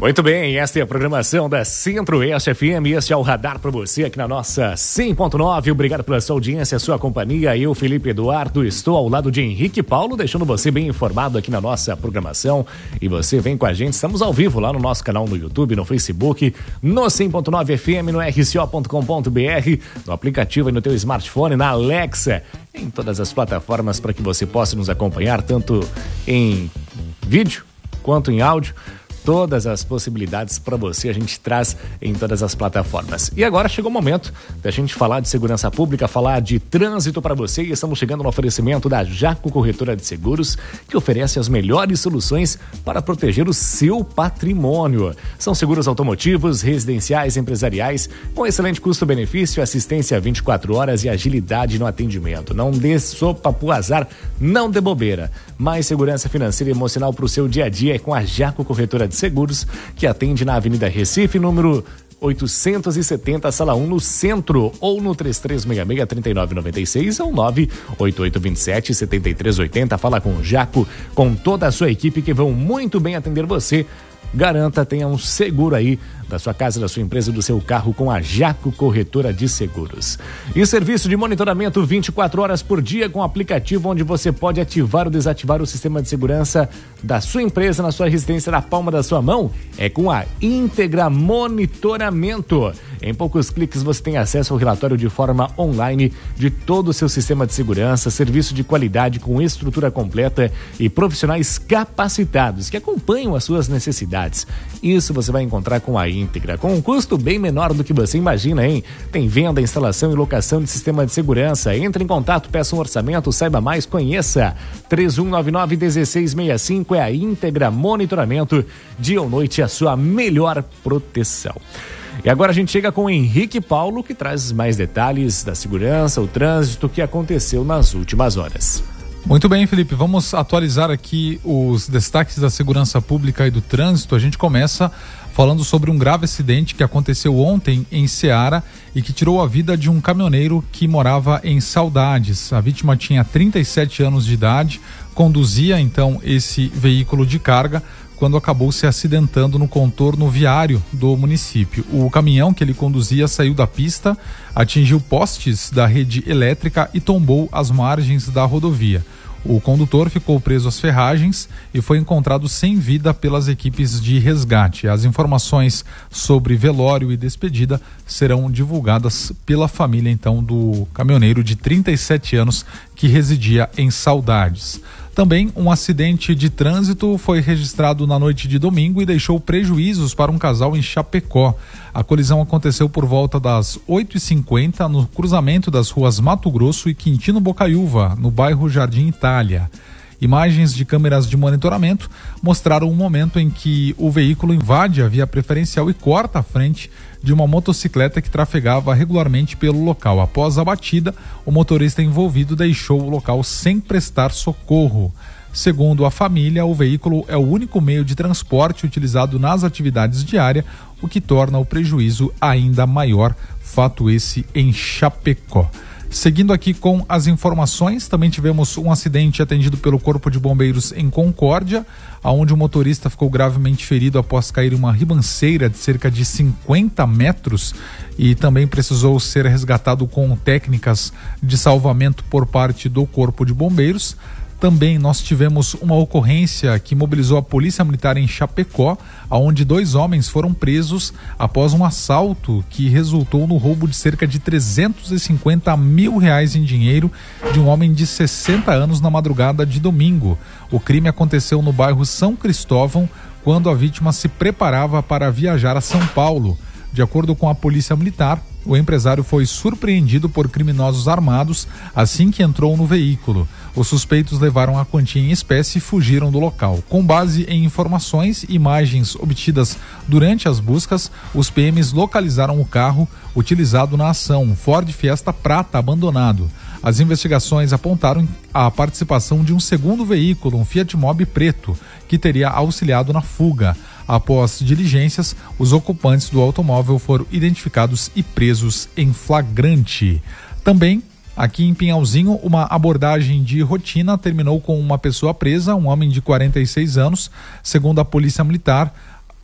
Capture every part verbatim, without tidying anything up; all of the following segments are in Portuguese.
Muito bem, esta é a programação da Centro-Oeste F M, este é o Radar para você aqui na nossa cem ponto nove. Obrigado pela sua audiência, sua companhia. Eu, Felipe Eduardo, estou ao lado de Henrique Paulo, deixando você bem informado aqui na nossa programação. E você vem com a gente, estamos ao vivo lá no nosso canal no YouTube, no Facebook, no cem ponto nove F M, no r c o ponto com ponto b r, no aplicativo e no teu smartphone, na Alexa, em todas as plataformas para que você possa nos acompanhar, tanto em vídeo quanto em áudio. Todas as possibilidades para você a gente traz em todas as plataformas. E agora chegou o momento da gente falar de segurança pública, falar de trânsito para você, e estamos chegando no oferecimento da Jaco Corretora de Seguros, que oferece as melhores soluções para proteger o seu patrimônio. São seguros automotivos, residenciais, empresariais, com excelente custo-benefício, assistência vinte e quatro horas e agilidade no atendimento. Não dê sopa pro azar, não dê bobeira. Mais segurança financeira e emocional para o seu dia a dia é com a Jaco Corretora de Seguros, que atende na Avenida Recife, número oitocentos e setenta, sala um, no centro, ou no três três seis seis, três nove nove seis ou nove oito oito dois sete, sete três oito zero. Fala com o Jaco, com toda a sua equipe, que vão muito bem atender você. Garanta, tenha um seguro aí da sua casa, da sua empresa, do seu carro com a Jaco Corretora de Seguros. E serviço de monitoramento vinte e quatro horas por dia com aplicativo onde você pode ativar ou desativar o sistema de segurança da sua empresa na sua residência na palma da sua mão. É com a Íntegra Monitoramento. Em poucos cliques você tem acesso ao relatório de forma online de todo o seu sistema de segurança, serviço de qualidade com estrutura completa e profissionais capacitados que acompanham as suas necessidades. Isso você vai encontrar com a Íntegra, com um custo bem menor do que você imagina, hein? Tem venda, instalação e locação de sistema de segurança. Entre em contato, peça um orçamento, saiba mais, conheça. três um nove nove, um seis seis cinco é a Íntegra Monitoramento. Dia ou noite, a sua melhor proteção. E agora a gente chega com o Henrique Paulo, que traz mais detalhes da segurança, o trânsito que aconteceu nas últimas horas. Muito bem, Felipe, vamos atualizar aqui os destaques da segurança pública e do trânsito. A gente começa falando sobre um grave acidente que aconteceu ontem em Ceará e que tirou a vida de um caminhoneiro que morava em Saudades. A vítima tinha trinta e sete anos de idade, conduzia então esse veículo de carga quando acabou se acidentando no contorno viário do município. O caminhão que ele conduzia saiu da pista, atingiu postes da rede elétrica e tombou às margens da rodovia. O condutor ficou preso às ferragens e foi encontrado sem vida pelas equipes de resgate. As informações sobre velório e despedida serão divulgadas pela família, então, do caminhoneiro de trinta e sete anos que residia em Saudades. Também um acidente de trânsito foi registrado na noite de domingo e deixou prejuízos para um casal em Chapecó. A colisão aconteceu por volta das oito e cinquenta no cruzamento das ruas Mato Grosso e Quintino Bocaiúva, no bairro Jardim Itália. Imagens de câmeras de monitoramento mostraram um momento em que o veículo invade a via preferencial e corta a frente de uma motocicleta que trafegava regularmente pelo local. Após a batida, o motorista envolvido deixou o local sem prestar socorro. Segundo a família, o veículo é o único meio de transporte utilizado nas atividades diárias, o que torna o prejuízo ainda maior. Fato esse em Chapecó. Seguindo aqui com as informações, também tivemos um acidente atendido pelo Corpo de Bombeiros em Concórdia, onde o motorista ficou gravemente ferido após cair em uma ribanceira de cerca de cinquenta metros e também precisou ser resgatado com técnicas de salvamento por parte do Corpo de Bombeiros. Também nós tivemos uma ocorrência que mobilizou a Polícia Militar em Chapecó, onde dois homens foram presos após um assalto que resultou no roubo de cerca de trezentos e cinquenta mil reais em dinheiro de um homem de sessenta anos na madrugada de domingo. O crime aconteceu no bairro São Cristóvão, quando a vítima se preparava para viajar a São Paulo. De acordo com a Polícia Militar, o empresário foi surpreendido por criminosos armados assim que entrou no veículo. Os suspeitos levaram a quantia em espécie e fugiram do local. Com base em informações e imagens obtidas durante as buscas, os P Ms localizaram o carro utilizado na ação, um Ford Fiesta prata abandonado. As investigações apontaram a participação de um segundo veículo, um Fiat Mobi preto, que teria auxiliado na fuga. Após diligências, os ocupantes do automóvel foram identificados e presos em flagrante. Também, aqui em Pinhalzinho, uma abordagem de rotina terminou com uma pessoa presa, um homem de quarenta e seis anos. Segundo a Polícia Militar,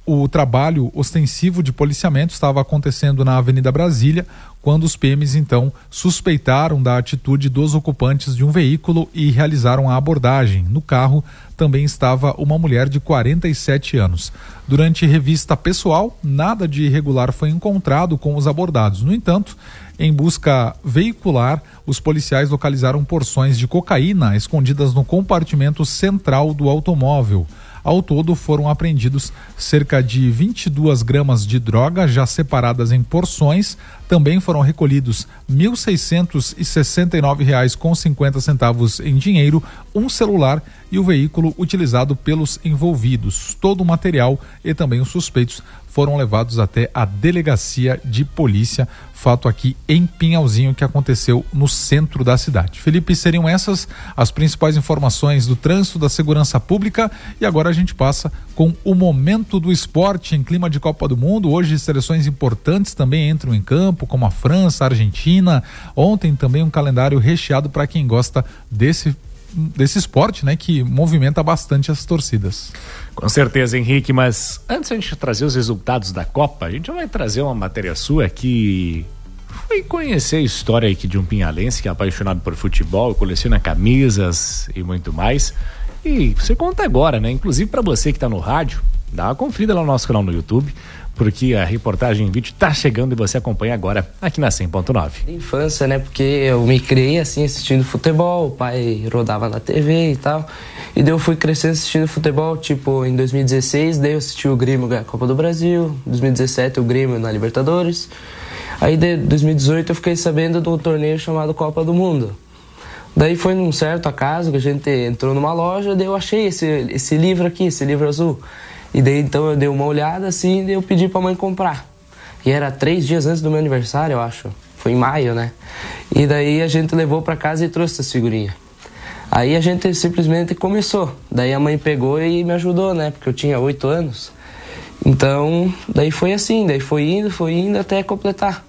o trabalho ostensivo de policiamento estava acontecendo na Avenida Brasília, quando os P Ms então suspeitaram da atitude dos ocupantes de um veículo e realizaram a abordagem. No carro também estava uma mulher de quarenta e sete anos. Durante revista pessoal, nada de irregular foi encontrado com os abordados. No entanto, em busca veicular, os policiais localizaram porções de cocaína escondidas no compartimento central do automóvel. Ao todo, foram apreendidos cerca de vinte e duas gramas de droga, já separadas em porções. Também foram recolhidos mil seiscentos e sessenta e nove reais com cinquenta centavos em dinheiro, um celular e o veículo utilizado pelos envolvidos. Todo o material e também os suspeitos foram levados até a delegacia de polícia, fato aqui em Pinhalzinho que aconteceu no centro da cidade. Felipe, seriam essas as principais informações do trânsito, da segurança pública, e agora a gente passa com o momento do esporte em clima de Copa do Mundo. Hoje seleções importantes também entram em campo, como a França, a Argentina. Ontem também um calendário recheado para quem gosta desse desse esporte, né, que movimenta bastante as torcidas. Com certeza, Henrique, mas antes de a gente trazer os resultados da Copa, a gente vai trazer uma matéria sua que foi conhecer a história aqui de um pinhalense que é apaixonado por futebol, coleciona camisas e muito mais. E você conta agora, né? Inclusive para você que está no rádio, dá uma conferida lá no nosso canal no YouTube, porque a reportagem em vídeo tá chegando e você acompanha agora aqui na cem ponto nove. Infância, né? Porque eu me criei assim assistindo futebol, o pai rodava na T V e tal. E daí eu fui crescendo assistindo futebol, tipo, em dois mil e dezesseis, daí eu assisti o Grêmio ganhar a Copa do Brasil, em dois mil e dezessete o Grêmio na Libertadores. Aí em dois mil e dezoito eu fiquei sabendo de um torneio chamado Copa do Mundo. Daí foi num certo acaso que a gente entrou numa loja, daí eu achei esse, esse livro aqui, esse livro azul. E daí então eu dei uma olhada assim e eu pedi pra mãe comprar. E era três dias antes do meu aniversário, eu acho. Foi em maio, né? E daí a gente levou pra casa e trouxe essa figurinha. Aí a gente simplesmente começou. Daí a mãe pegou e me ajudou, né? Porque eu tinha oito anos. Então, daí foi assim, daí foi indo, foi indo até completar.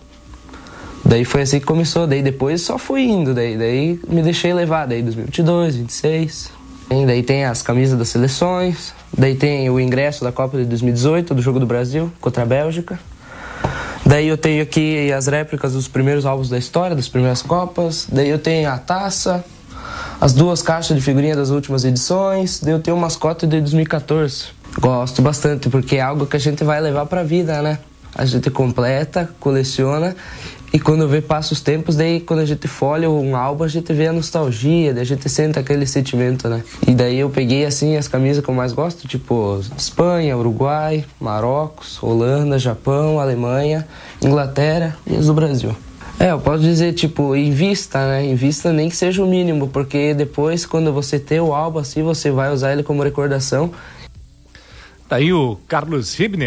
Daí foi assim que começou, daí depois só fui indo, daí, daí me deixei levar, daí dois mil e vinte e dois, vinte e seis. E daí tem as camisas das seleções, daí tem o ingresso da Copa de dois mil e dezoito, do Jogo do Brasil, contra a Bélgica. Daí eu tenho aqui as réplicas dos primeiros álbuns da história, das primeiras Copas. Daí eu tenho a taça, as duas caixas de figurinha das últimas edições. Daí eu tenho o mascote de dois mil e quatorze. Gosto bastante, porque é algo que a gente vai levar pra vida, né? A gente completa, coleciona, e quando vê, passa os tempos, daí quando a gente folha um álbum, a gente vê a nostalgia, daí a gente sente aquele sentimento, né? E daí eu peguei, assim, as camisas que eu mais gosto, tipo Espanha, Uruguai, Marrocos, Holanda, Japão, Alemanha, Inglaterra e as do Brasil. É, eu posso dizer, tipo, invista, né? Invista nem que seja o mínimo, porque depois, quando você ter o álbum assim, você vai usar ele como recordação. Tá aí o Carlos Hibner.